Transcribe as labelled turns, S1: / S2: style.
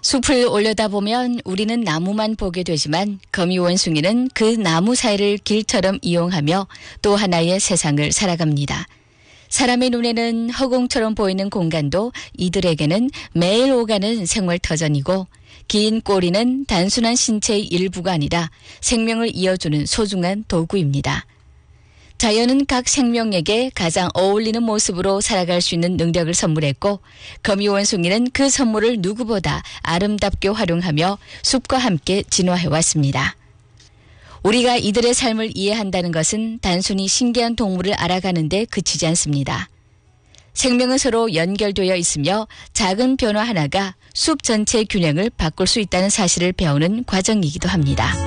S1: 숲을 올려다보면 우리는 나무만 보게 되지만 거미원숭이는 그 나무 사이를 길처럼 이용하며 또 하나의 세상을 살아갑니다. 사람의 눈에는 허공처럼 보이는 공간도 이들에게는 매일 오가는 생활터전이고 긴 꼬리는 단순한 신체의 일부가 아니라 생명을 이어주는 소중한 도구입니다. 자연은 각 생명에게 가장 어울리는 모습으로 살아갈 수 있는 능력을 선물했고 거미원숭이는 그 선물을 누구보다 아름답게 활용하며 숲과 함께 진화해왔습니다. 우리가 이들의 삶을 이해한다는 것은 단순히 신기한 동물을 알아가는 데 그치지 않습니다. 생명은 서로 연결되어 있으며 작은 변화 하나가 숲 전체의 균형을 바꿀 수 있다는 사실을 배우는 과정이기도 합니다.